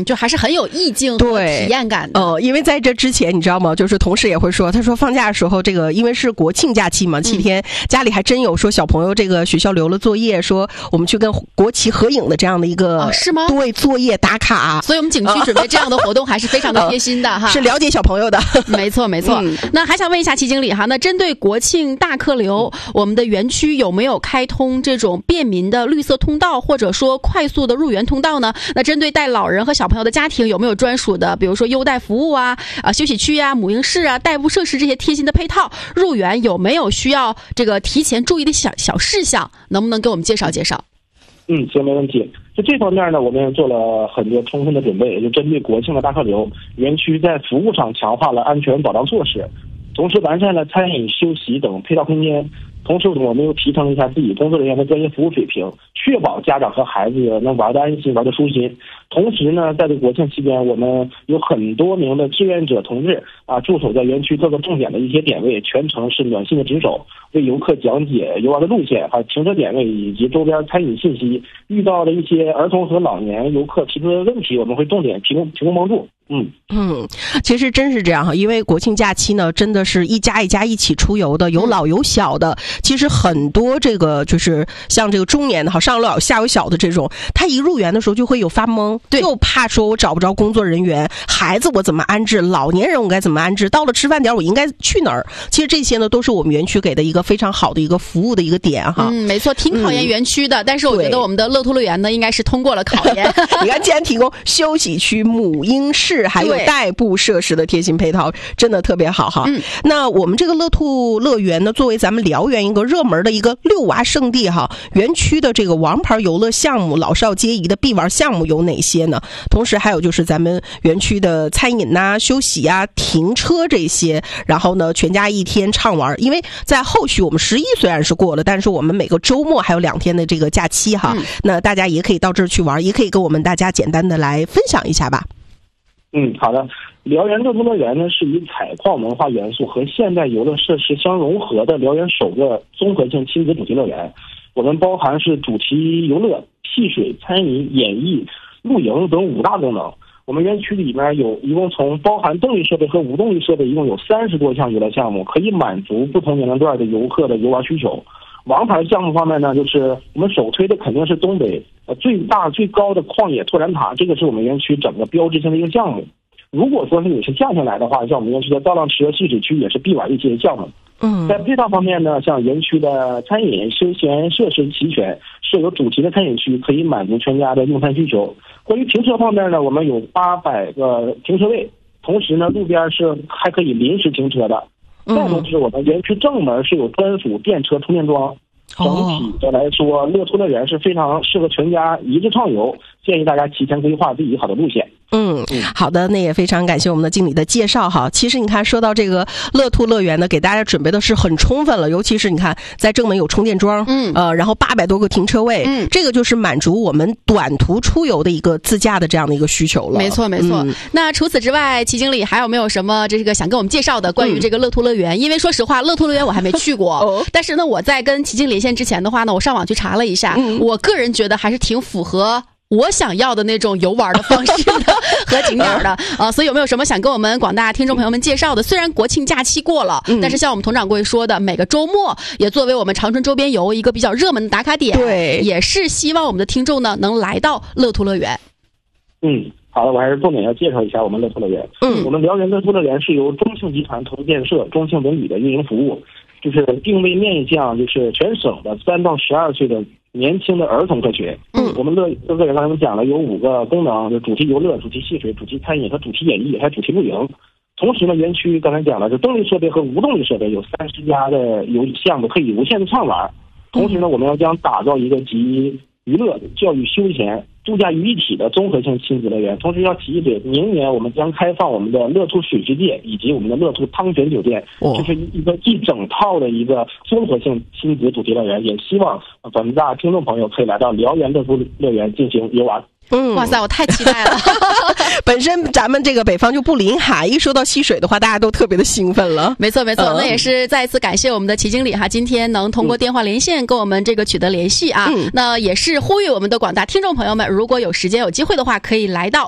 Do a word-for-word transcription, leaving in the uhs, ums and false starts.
就还是很有意境和体验感的。 呃，因为在这之前你知道吗，就是同事也会说，他说放假的时候这个因为是国庆假期嘛，七天、嗯、家里还真有说小朋友这个学校留了作业，说我们去跟国旗合影的这样的一个、 哦、是吗？ 对，作业打卡。 所以我们景区准备这样的活动还是非常的贴心的、呃、哈， 是了解小朋友的。 没错没错、嗯、那还想问一下齐经理哈，那针对国庆大客流、嗯、我们的园区有没有开通这种便民的绿色通道，或者说快速的入园通道呢？那针对带老人和小朋友的家庭有没有专属的比如说优待服务啊、啊休息区啊、母婴室啊、代步设施这些贴心的配套？入园有没有需要这个提前注意的小小事项？能不能给我们介绍介绍？ 嗯，行，没问题。就这方面呢，我们做了很多充分的准备，也就针对国庆的大客流，园区在服务上强化了安全保障措施，同时完善了餐饮、休息等配套空间。同时，我们又提升了一下自己工作人员的专业服务水平，确保家长和孩子能玩得安心、玩得舒心。同时呢，在这国庆期间，我们有很多名的志愿者同志啊，驻守在园区各个重点的一些点位，全程是暖心的值守，为游客讲解游玩的路线、还有停车点位以及周边餐饮信息。遇到的一些儿童和老年游客提出的问题，我们会重点提供提供帮助。嗯嗯，其实真是这样哈，因为国庆假期呢，真的是一家一家一起出游的，有老有小的。其实很多这个就是像这个中年的哈，上有老下有小的这种，他一入园的时候就会有发懵，对，又怕说我找不着工作人员，孩子我怎么安置，老年人我该怎么安置，到了吃饭点我应该去哪儿？其实这些呢，都是我们园区给的一个非常好的一个服务的一个点哈。 嗯，没错，挺考验园区的、嗯，但是我觉得我们的乐兔乐园呢，应该是通过了考验。 你看，既然提供休息区、母婴室。还有代步设施的贴心配套，真的特别好哈、嗯。那我们这个乐兔乐园呢，作为咱们辽源一个热门的一个遛娃圣地哈，园区的这个王牌游乐项目、老少皆宜的必玩项目有哪些呢？同时还有就是咱们园区的餐饮呐、啊、休息啊、停车这些，然后呢，全家一天畅玩。因为在后续我们十一虽然是过了，但是我们每个周末还有两天的这个假期哈、嗯，那大家也可以到这儿去玩，也可以跟我们大家简单的来分享一下吧。 嗯，好的。辽源乐兔乐园呢，是以采矿文化元素和现代游乐设施相融合的辽源首个综合性亲子主题乐园。我们包含是主题游乐、戏水、餐饮、演艺、露营等五大功能。我们园区里面有一共从包含动力设备和无动力设备，一共有三十多项游乐项目，可以满足不同年龄段的游客的游玩需求。王牌项目方面呢，就是我们首推的肯定是东北呃最大最高的旷野拓展塔，这个是我们园区整个标志性的一个项目。如果说是你是夏天来的话，像我们园区的造浪池和戏水区也是必玩一些项目。嗯，在配套方面呢，像园区的餐饮、休闲设施齐全，设有主题的餐饮区，可以满足全家的用餐需求。关于停车方面呢，我们有八百个停车位，同时呢，路边是还可以临时停车的。再就是我们园区正门是有专属电车充电桩。整体的来说，乐兔乐园是非常适合全家一日畅游，建议大家提前规划自己好的路线。 嗯，好的，那也非常感谢我们的经理的介绍哈。其实你看，说到这个乐兔乐园呢，给大家准备的是很充分了，尤其是你看在正门有充电桩，嗯，呃，然后八百多个停车位，嗯，这个就是满足我们短途出游的一个自驾的这样的一个需求了。 没错，没错。嗯、那除此之外，齐经理还有没有什么这个想跟我们介绍的关于这个乐兔乐园？嗯、因为说实话，乐兔乐园我还没去过，哦、但是呢，我在跟齐经理连线之前的话呢，我上网去查了一下，嗯、我个人觉得还是挺符合我想要的那种游玩的方式的和景点的啊，所以有没有什么想跟我们广大听众朋友们介绍的？虽然国庆假期过了，嗯、但是像我们佟掌柜说的，每个周末也作为我们长春周边游一个比较热门的打卡点，对，也是希望我们的听众呢能来到乐兔乐园。 嗯，好的，我还是重点要介绍一下我们乐兔乐园。嗯，我们辽源乐兔乐园是由中庆集团投资建设、中庆文旅的运营服务，就是定位面向就是全省的三到十二岁的年轻的儿童客群。嗯，我们乐乐园刚才我们讲了有五个功能，就主题游乐、主题戏水、主题餐饮和主题演艺，还有主题露营。同时呢，园区刚才讲了，就动力设备和无动力设备有三十家的游项目可以无限的畅玩。同时呢，我们要将打造一个集娱乐、教育、休闲、度假于一体的综合性亲子乐园。同时要提一点，明年我们将开放我们的乐兔水之界以及我们的乐兔汤泉酒店，哦、就是一个一整套的一个综合性亲子主题乐园。也希望广大听众朋友可以来到辽源乐兔乐园进行游玩。 嗯，哇塞，我太期待了！ 本身咱们这个北方就不临海，一说到戏水的话，大家都特别的兴奋了。 没错，没错，嗯、那也是再一次感谢我们的齐经理哈，今天能通过电话连线跟我们这个取得联系啊。嗯、那也是呼吁我们的广大听众朋友们，如果有时间有机会的话，可以来到